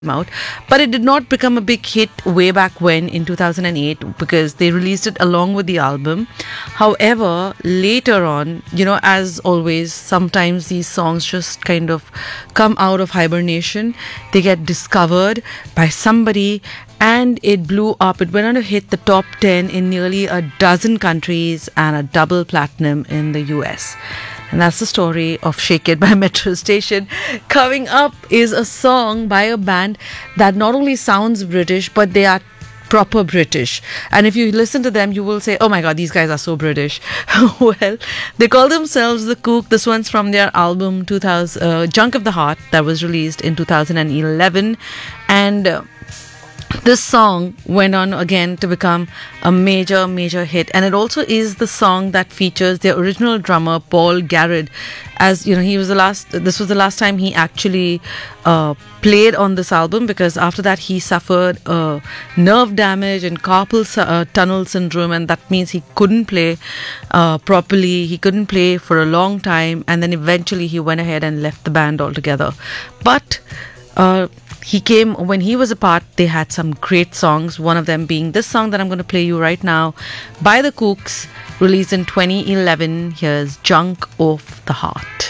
out, but it did not become a big hit way back when in 2008 because they released it along with the album. However, later on, as always, sometimes these songs just kind of come out of hibernation. They get discovered by somebody and it blew up. It went on to hit the top 10 in nearly a dozen countries and a double platinum in the US. And that's the story of Shake It by Metro Station. Coming up is a song by a band that not only sounds British, but they are proper British. And if you listen to them, you will say, oh my God, these guys are so British. Well, they call themselves The Kook. This one's from their album Junk of the Heart that was released in 2011. And this song went on again to become a major, major hit. And it also is the song that features their original drummer, Paul Garrett. As this was the last time he actually played on this album, because after that he suffered nerve damage and carpal tunnel syndrome, and that means he couldn't play properly. He couldn't play for a long time, and then eventually he went ahead and left the band altogether. But when he was apart, they had some great songs, one of them being this song that I'm going to play you right now by the Kooks, released in 2011. Here's Junk of the Heart.